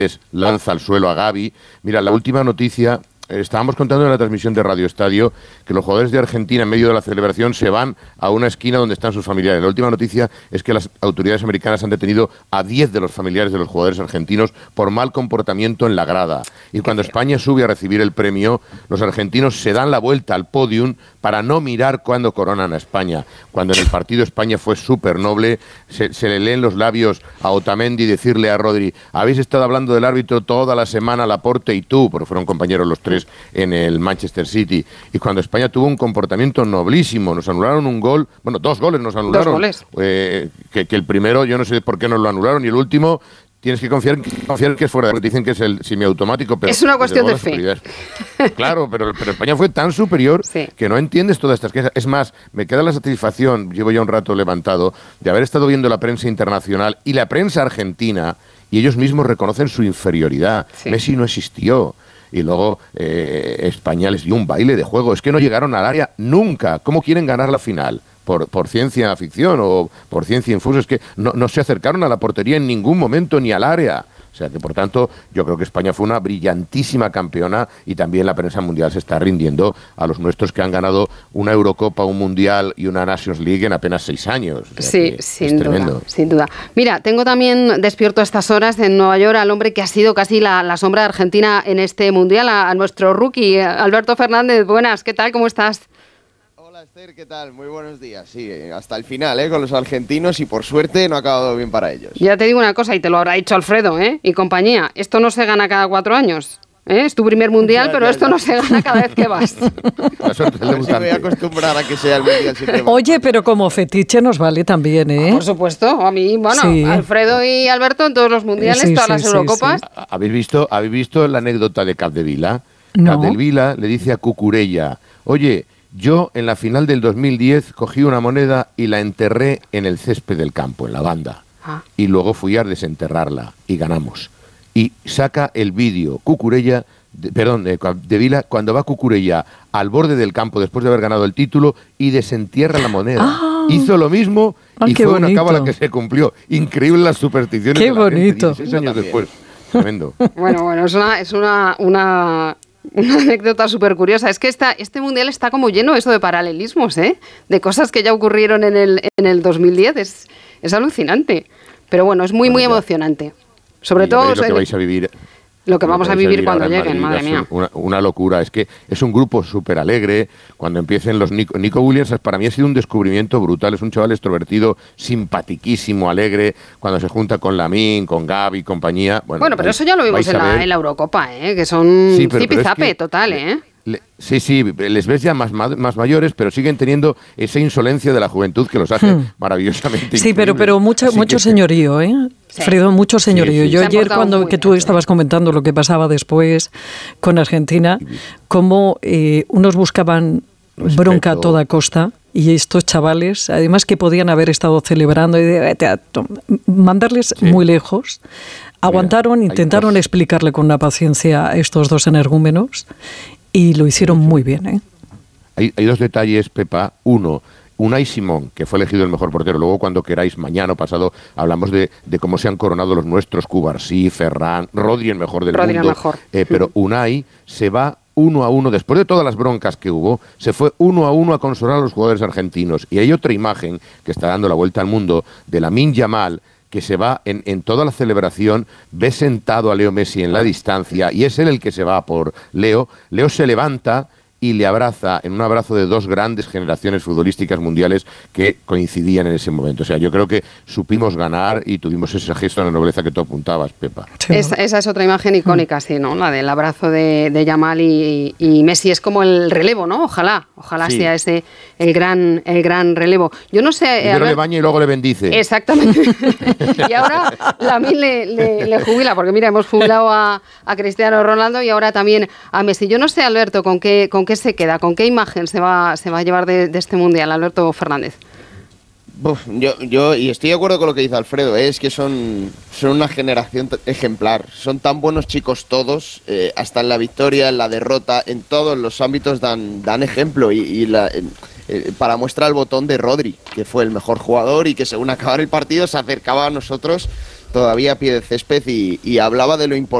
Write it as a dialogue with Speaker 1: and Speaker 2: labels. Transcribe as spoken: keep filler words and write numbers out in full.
Speaker 1: lanza al suelo a Gavi. Mira, la última noticia... Estábamos contando en la transmisión de Radio Estadio que los jugadores de Argentina en medio de la celebración se van a una esquina donde están sus familiares. La última noticia es que las autoridades americanas han detenido a diez de los familiares de los jugadores argentinos por mal comportamiento en la grada. Y cuando España sube a recibir el premio, los argentinos se dan la vuelta al podium para no mirar cuando coronan a España. Cuando en el partido España fue súper noble, se, se le leen los labios a Otamendi y decirle a Rodri: habéis estado hablando del árbitro toda la semana, Laporte y tú, porque fueron compañeros los tres en el Manchester City. Y cuando España tuvo un comportamiento noblísimo, nos anularon un gol, bueno, dos goles nos anularon.
Speaker 2: Dos goles.
Speaker 1: Eh, que, que el primero, yo no sé por qué nos lo anularon, y el último... Tienes que confiar, confiar que es fuera de... Dicen que es el semiautomático, pero...
Speaker 2: Es una cuestión de fe.
Speaker 1: Claro, pero, pero España fue tan superior sí. que no entiendes todas estas quejas. Es más, me queda la satisfacción, llevo ya un rato levantado, de haber estado viendo la prensa internacional y la prensa argentina, y ellos mismos reconocen su inferioridad. Sí. Messi no existió. Y luego eh, España les dio un baile de juego. Es que no llegaron al área nunca. ¿Cómo quieren ganar la final? Por, por ciencia ficción o por ciencia infusa. Es que no, no se acercaron a la portería en ningún momento ni al área. O sea que, por tanto, yo creo que España fue una brillantísima campeona, y también la prensa mundial se está rindiendo a los nuestros, que han ganado una Eurocopa, un Mundial y una Nations League en apenas seis años. O sea,
Speaker 2: sí, sin duda, sin duda. Mira, tengo también despierto a estas horas en Nueva York al hombre que ha sido casi la, la sombra de Argentina en este Mundial, a, a nuestro rookie, Alberto Fernández. Buenas, ¿qué tal? ¿Cómo estás?
Speaker 3: Hola Esther, ¿qué tal? Muy buenos días. Sí, hasta el final, ¿eh? Con los argentinos, y por suerte no ha acabado bien para ellos.
Speaker 2: Ya te digo una cosa, y te lo habrá dicho Alfredo, ¿eh? Y compañía, esto no se gana cada cuatro años. ¿Eh? Es tu primer mundial, ya, pero ya, esto ya. no se gana cada vez que vas.
Speaker 3: La suerte del me voy a acostumbrar a que sea el mundial siempre.
Speaker 4: Oye, pero como fetiche nos vale también, ¿eh?
Speaker 2: Ah, por supuesto, a mí, bueno, sí. Alfredo y Alberto en todos los mundiales, sí, todas sí, las sí, Eurocopas.
Speaker 1: Sí. ¿Habéis visto, ¿Habéis visto la anécdota de Capdevila?
Speaker 4: No.
Speaker 1: Capdevila le dice a Cucurella: oye, yo en la final del dos mil diez cogí una moneda y la enterré en el césped del campo, en la banda. Ah. Y luego fui a desenterrarla y ganamos. Y saca el vídeo Cucurella, de, perdón, de, de Vila, cuando va Cucurella al borde del campo después de haber ganado el título y desentierra la moneda.
Speaker 4: Ah.
Speaker 1: Hizo lo mismo ah, y fue
Speaker 4: bonito.
Speaker 1: Una cábala que se cumplió. Increíble las supersticiones
Speaker 4: qué
Speaker 1: de la
Speaker 4: bonito.
Speaker 1: gente, dieciséis años después. Tremendo.
Speaker 2: Bueno, bueno, es una... Es una, una... Una anécdota súper curiosa. Es que esta, este mundial está como lleno eso de paralelismos, ¿eh? De cosas que ya ocurrieron en el, en el dos mil diez. Es, es alucinante. Pero bueno, es muy, bueno, muy ya. emocionante. Sobre
Speaker 1: y
Speaker 2: todo...
Speaker 1: Lo que vais a vivir...
Speaker 2: Lo que vamos a vivir, a vivir cuando lleguen, madre mía.
Speaker 1: Una, una locura. Es que es un grupo súper alegre. Cuando empiecen los... Nico, Nico Williams para mí ha sido un descubrimiento brutal. Es un chaval extrovertido, simpatiquísimo, alegre. Cuando se junta con Lamine, con Gavi y compañía... Bueno,
Speaker 2: bueno pero
Speaker 1: vais,
Speaker 2: eso ya lo vimos en la, en la Eurocopa, ¿eh? Que son
Speaker 1: sí,
Speaker 2: zipizape
Speaker 1: es que,
Speaker 2: total, ¿eh?
Speaker 1: Le, sí, sí, les ves ya más, más mayores, pero siguen teniendo esa insolencia de la juventud que los hace hmm. maravillosamente.
Speaker 4: Sí, pero, pero mucho, mucho que, señorío, ¿eh? Sí. Fredo, mucho señorío. Sí, sí. Yo ayer, cuando que tú estabas comentando lo que pasaba después con Argentina, cómo eh, unos buscaban Respeto. bronca a toda costa, y estos chavales, además que podían haber estado celebrando, y de, de, de, mandarles sí. muy lejos, aguantaron, Mira, intentaron dos... explicarle con una paciencia a estos dos energúmenos, y lo hicieron muy bien, ¿eh?
Speaker 1: Hay, hay dos detalles, Pepa. Uno, Unai Simón, que fue elegido el mejor portero. Luego, cuando queráis, mañana o pasado, hablamos de, de cómo se han coronado los nuestros: Cubarsí, Ferran, Rodri, el mejor del
Speaker 2: Rodri
Speaker 1: mundo.
Speaker 2: El mejor.
Speaker 1: Eh, pero Unai se va uno a uno, después de todas las broncas que hubo, se fue uno a uno a consolar a los jugadores argentinos. Y hay otra imagen que está dando la vuelta al mundo de Lamine Yamal, que se va en, en toda la celebración, ve sentado a Leo Messi en la distancia, y es él el que se va por Leo. Leo se levanta y le abraza en un abrazo de dos grandes generaciones futbolísticas mundiales que coincidían en ese momento. O sea, yo creo que supimos ganar y tuvimos ese gesto de la nobleza que tú apuntabas, Pepa.
Speaker 2: Sí. Es, esa es otra imagen icónica, sí, ¿no? La del abrazo de, de Yamal y, y Messi. Es como el relevo, ¿no? Ojalá, ojalá sí. sea ese el gran, el gran relevo. Yo no sé...
Speaker 1: Primero ver... le baña y luego le bendice.
Speaker 2: Exactamente. Y ahora Lamine le, le, le jubila, porque mira, hemos jubilado a, a Cristiano Ronaldo y ahora también a Messi. Yo no sé, Alberto, con qué, con qué se queda, con qué imagen se va, se va a llevar de, de este mundial, Alberto Fernández.
Speaker 3: Uf, yo, yo, y estoy de acuerdo con lo que dice Alfredo, ¿eh? Es que son, son una generación ejemplar, son tan buenos chicos todos, eh, hasta en la victoria, en la derrota, en todos los ámbitos dan, dan ejemplo, y, y la, eh, para muestra el botón de Rodri, que fue el mejor jugador y que según acabara el partido se acercaba a nosotros todavía a pie de césped y, y hablaba de lo importante